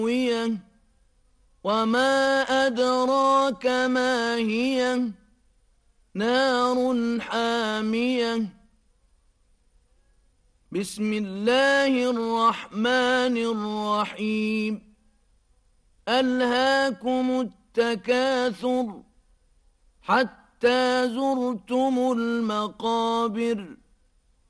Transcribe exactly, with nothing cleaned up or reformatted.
وما أدراك ما هي نار حامية بسم الله الرحمن الرحيم ألهاكم التكاثر حتى زرتم المقابر